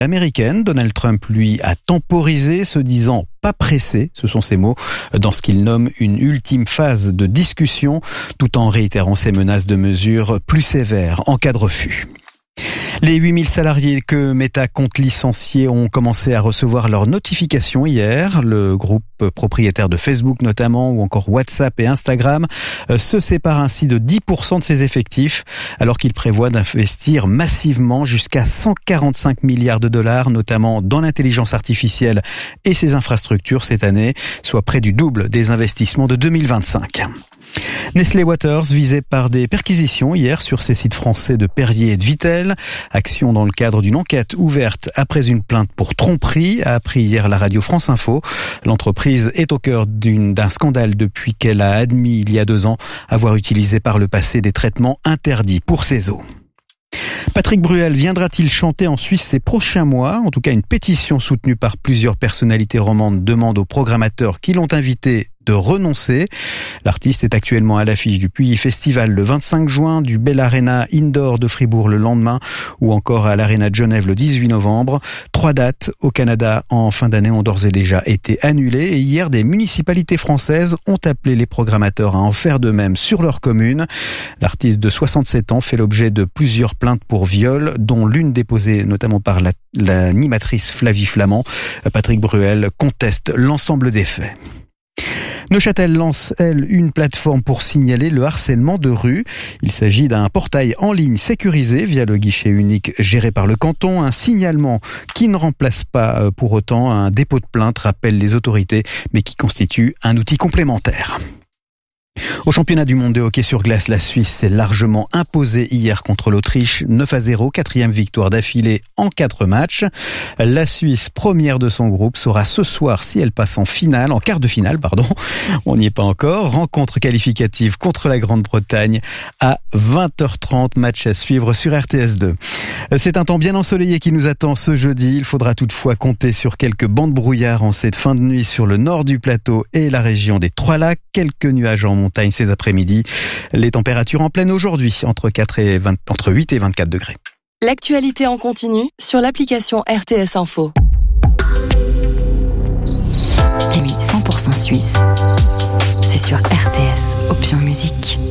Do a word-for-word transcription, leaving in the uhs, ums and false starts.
américaine. Donald Trump, lui, a temporisé, se disant pas pressé, ce sont ses mots, dans ce qu'il nomme une ultime phase de discussion, tout en réitérant ses menaces de mesures plus sévères en cas de refus. Les huit mille salariés que Meta compte licencier ont commencé à recevoir leurs notifications hier. Le groupe propriétaire de Facebook notamment, ou encore WhatsApp et Instagram, se sépare ainsi de dix pour cent de ses effectifs, alors qu'il prévoit d'investir massivement jusqu'à cent quarante-cinq milliards de dollars, notamment dans l'intelligence artificielle et ses infrastructures cette année, soit près du double des investissements de deux mille vingt-cinq. Nestlé Waters visé par des perquisitions hier sur ses sites français de Perrier et de Vittel. Action dans le cadre d'une enquête ouverte après une plainte pour tromperie, a appris hier la radio France Info. L'entreprise est au cœur d'une, d'un scandale depuis qu'elle a admis il y a deux ans avoir utilisé par le passé des traitements interdits pour ses eaux. Patrick Bruel viendra-t-il chanter en Suisse ces prochains mois ? En tout cas, une pétition soutenue par plusieurs personnalités romandes demande aux programmateurs qui l'ont invité de renoncer. L'artiste est actuellement à l'affiche du Puy Festival le vingt-cinq juin, du Bell Arena Indoor de Fribourg le lendemain ou encore à l'Arena de Genève le dix-huit novembre. Trois dates au Canada en fin d'année ont d'ores et déjà été annulées et hier des municipalités françaises ont appelé les programmateurs à en faire de même sur leur commune. L'artiste de soixante-sept ans fait l'objet de plusieurs plaintes pour viol, dont l'une déposée notamment par la, l'animatrice Flavie Flamand. Patrick Bruel conteste l'ensemble des faits. Neuchâtel lance, elle, une plateforme pour signaler le harcèlement de rue. Il s'agit d'un portail en ligne sécurisé via le guichet unique géré par le canton. Un signalement qui ne remplace pas pour autant un dépôt de plainte, rappellent les autorités, mais qui constitue un outil complémentaire. Au championnat du monde de hockey sur glace, la Suisse s'est largement imposée hier contre l'Autriche, neuf à zéro, quatrième victoire d'affilée en quatre matchs. La Suisse, première de son groupe, saura ce soir si elle passe en finale, en quart de finale, pardon. On n'y est pas encore. Rencontre qualificative contre la Grande-Bretagne à vingt heures trente, match à suivre sur R T S deux. C'est un temps bien ensoleillé qui nous attend ce jeudi. Il faudra toutefois compter sur quelques bancs de brouillard en cette fin de nuit sur le nord du plateau et la région des Trois-Lacs. Quelques nuages en montagne cet après-midi. Les températures en pleine aujourd'hui, entre quatre et vingt, entre huit et vingt-quatre degrés. L'actualité en continu sur l'application R T S Info. Et oui, cent pour cent suisse. C'est sur R T S, option musique.